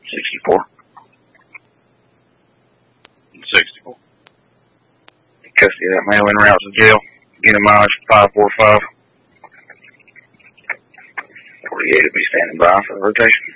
64. 64. Custody of that male en route to jail. Unit mileage 545. 48 will be standing by for the rotation.